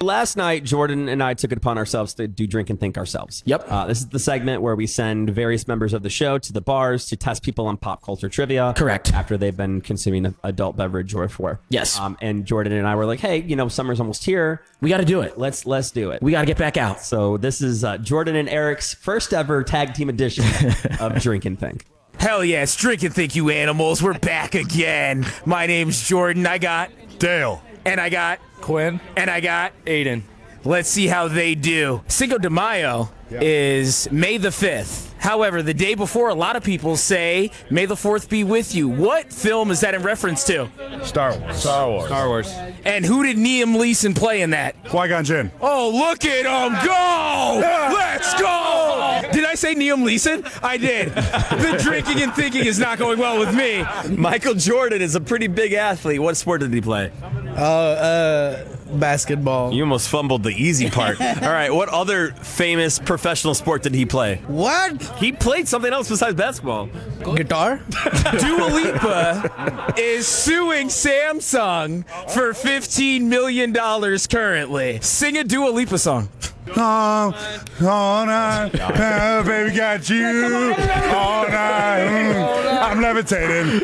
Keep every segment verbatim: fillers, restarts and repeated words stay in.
Last night, Jordan and I took it upon ourselves to do Drink and Think ourselves. Yep. Uh, this is the segment where we send various members of the show to the bars to test people on pop culture trivia. Correct. After they've been consuming an adult beverage or four. Yes. Um, and Jordan and I were like, hey, you know, summer's almost here. We got to do it. Let's let's do it. We got to get back out. So this is uh, Jordan and Eric's first ever tag team edition of Drink and Think. Hell yes, Drink and Think, you animals. We're back again. My name's Jordan. I got Dale. And I got Quinn. And I got Aiden. Let's see how they do. Cinco de Mayo yeah. is May the fifth. However, the day before, a lot of people say, May the fourth be with you. What film is that in reference to? Star Wars. Star Wars. Star Wars. And who did Liam Neeson play in that? Qui-Gon Jinn. Oh, look at him go! Let's go! Did I say Liam Neeson? I did. The drinking and thinking is not going well with me. Michael Jordan is a pretty big athlete. What sport did he play? Uh, uh, basketball. You almost fumbled the easy part. All right, what other famous professional sport did he play? What? He played something else besides basketball. Guitar? Dua Lipa is suing Samsung for fifteen million dollars currently. Sing a Dua Lipa song. Oh, all night, oh, baby, got you all night. Mm, I'm levitating.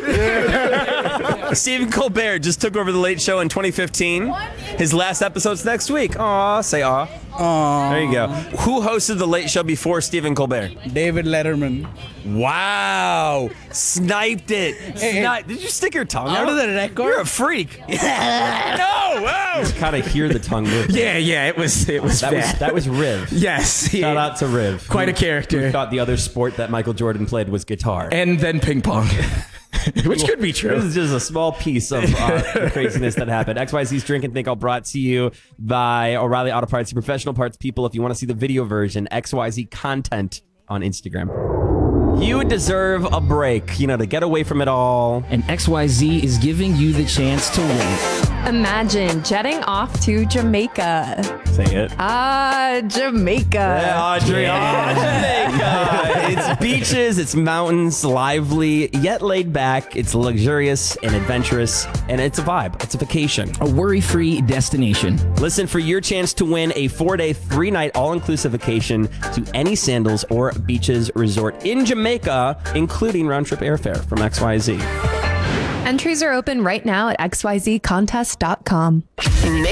Stephen Colbert just took over The Late Show in twenty fifteen. His last episode's next week. Aw, say aw. Aww. There you go. Who hosted The Late Show before Stephen Colbert? David Letterman. Wow. Sniped it. Hey, Sni- Did you stick your tongue Out out? of the record? You're a freak. No, wow. Kind of hear the tongue move. Yeah, yeah, it was it was That bad. was, that was Riv. Yes. Shout out to Riv. Quite a Who character. thought the other sport that Michael Jordan played was guitar. And then ping pong. Which could be This true. is just a small piece of uh, the craziness that happened. X Y Z's Drink and Think all brought to you by O'Reilly Auto Parts, your professional parts people. If you want to see the video version, X Y Z content on Instagram. You deserve a break, you know, to get away from it all. And X Y Z is giving you the chance to win. Imagine jetting off to Jamaica. Say it. Ah, Jamaica. Yeah, Audrey. Yeah. Oh, Jamaica. It's beaches, it's mountains, lively, yet laid back. It's luxurious and adventurous, and it's a vibe. It's a vacation. A worry-free destination. Listen for your chance to win a four-day, three-night all-inclusive vacation to any Sandals or Beaches resort in Jamaica, including round-trip airfare from X Y Z. Entries are open right now at X Y Z contest dot com.